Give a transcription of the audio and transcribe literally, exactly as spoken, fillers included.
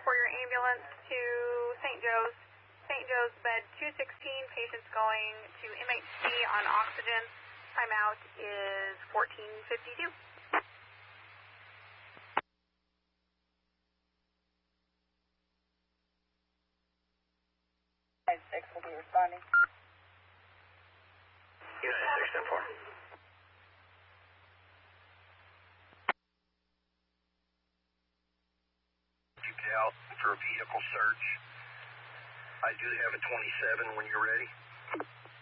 for your ambulance to Saint Joe's. Saint Joe's, bed two sixteen, patients going to M H C on oxygen. Timeout is fourteen fifty-two. six will be responding. United six ten four. You get out for a vehicle search. I do have a twenty-seven when you're ready.